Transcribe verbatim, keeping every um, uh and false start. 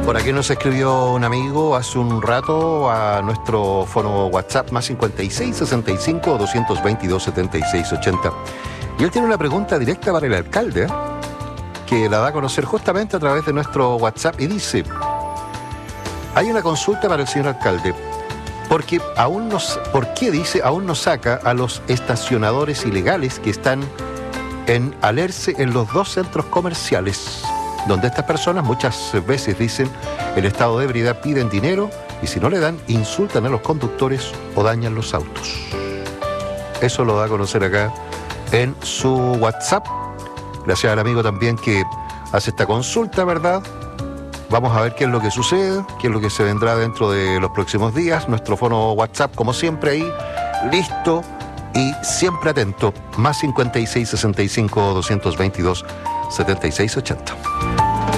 Por aquí nos escribió un amigo hace un rato a nuestro fono WhatsApp más cincuenta y seis, sesenta y cinco, doscientos veintidós, setenta y seis, ochenta. Y él tiene una pregunta directa para el alcalde, ¿eh? que la da a conocer justamente a través de nuestro WhatsApp y dice: hay una consulta para el señor alcalde, porque aún nos, ¿por qué dice aún no saca a los estacionadores ilegales que están en Alerce en los dos centros comerciales, donde estas personas muchas veces dicen el estado de ebriedad, piden dinero y si no le dan, insultan a los conductores o dañan los autos? Eso lo da a conocer acá en su WhatsApp. Gracias al amigo también que hace esta consulta, ¿verdad? Vamos a ver qué es lo que sucede, qué es lo que se vendrá dentro de los próximos días. Nuestro fono WhatsApp, como siempre, ahí, listo y siempre atento. Más cincuenta y seis, sesenta y cinco, doscientos veintidós, setenta y seis, ochenta.